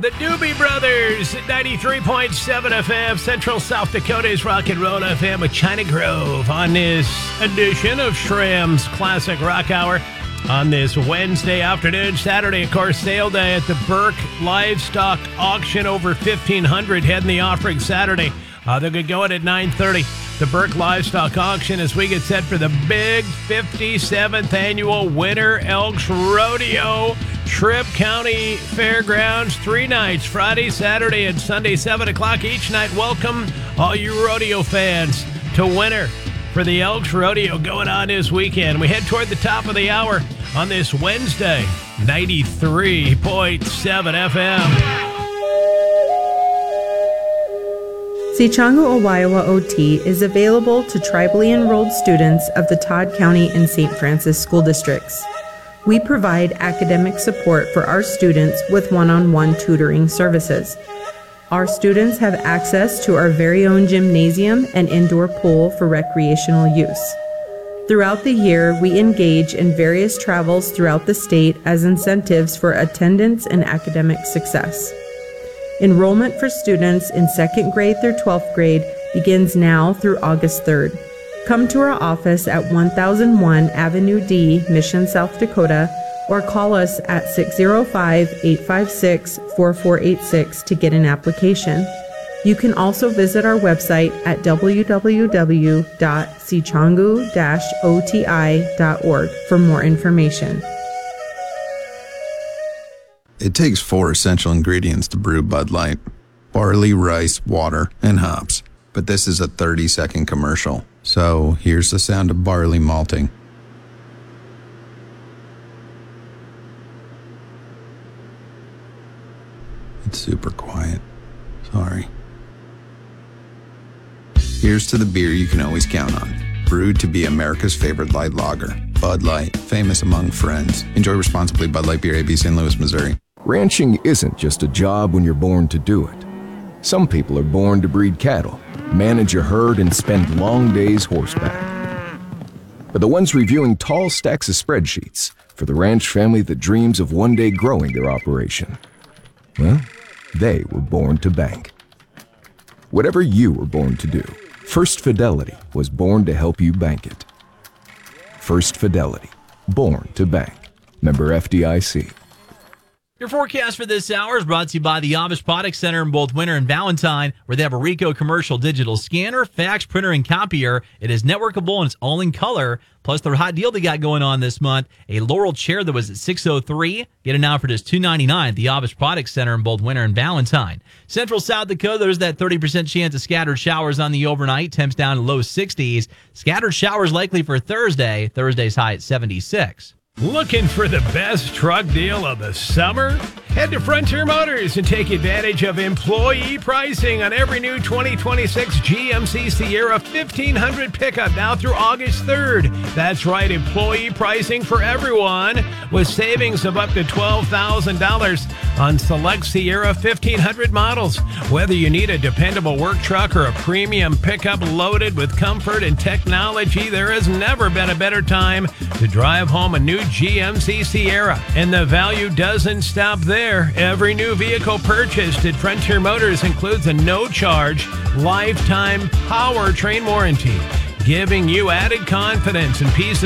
The Doobie Brothers at 93.7 FM, Central South Dakota's Rock and Roll FM with China Grove on this edition of Shram's Classic Rock Hour on this Wednesday afternoon. Saturday, of course, sale day at the Burke Livestock Auction. Over 1,500 heading the offering Saturday. They're going to go in at 9:30. The Burke Livestock Auction as we get set for the big 57th annual Winter Elks Rodeo. Tripp County Fairgrounds, 3 nights, Friday, Saturday, and Sunday, 7 o'clock each night. Welcome all you rodeo fans to Winter for the Elks Rodeo going on this weekend. We head toward the top of the hour on this Wednesday, 93.7 FM. Sicangu Owaiowa OT is available to tribally enrolled students of the Todd County and St. Francis school districts. We provide academic support for our students with one-on-one tutoring services. Our students have access to our very own gymnasium and indoor pool for recreational use. Throughout the year, we engage in various travels throughout the state as incentives for attendance and academic success. Enrollment for students in 2nd grade through 12th grade begins now through August 3rd. Come to our office at 1001 Avenue D, Mission, South Dakota, or call us at 605-856-4486 to get an application. You can also visit our website at www.sicangu-oti.org for more information. It takes 4 essential ingredients to brew Bud Light: barley, rice, water, and hops. But this is a 30-second commercial. So here's the sound of barley malting. It's super quiet. Sorry. Here's to the beer you can always count on. Brewed to be America's favorite light lager. Bud Light, famous among friends. Enjoy responsibly. Bud Light Beer, AB, St. Louis, Missouri. Ranching isn't just a job when you're born to do it. Some people are born to breed cattle, manage a herd, and spend long days horseback. But the ones reviewing tall stacks of spreadsheets for the ranch family that dreams of one day growing their operation, well, they were born to bank. Whatever you were born to do, First Fidelity was born to help you bank it. First Fidelity, born to bank. Member FDIC. Your forecast for this hour is brought to you by the Amish Product Center in both Winter and Valentine, where they have a Ricoh commercial digital scanner, fax, printer, and copier. It is networkable and it's all in color. Plus, their hot deal they got going on this month, a Laurel chair that was at $603. Get it now for just $299 at the Amish Product Center in both Winter and Valentine. Central South Dakota, there's that 30% chance of scattered showers on the overnight. Temps down to low 60s. Scattered showers likely for Thursday. Thursday's high at 76. Looking for the best truck deal of the summer? Head to Frontier Motors and take advantage of employee pricing on every new 2026 GMC Sierra 1500 pickup now through August 3rd. That's right, employee pricing for everyone with savings of up to $12,000 on select Sierra 1500 models. Whether you need a dependable work truck or a premium pickup loaded with comfort and technology, there has never been a better time to drive home a new GMC Sierra. And the value doesn't stop there. Every new vehicle purchased at Frontier Motors includes a no-charge lifetime powertrain warranty, giving you added confidence and peace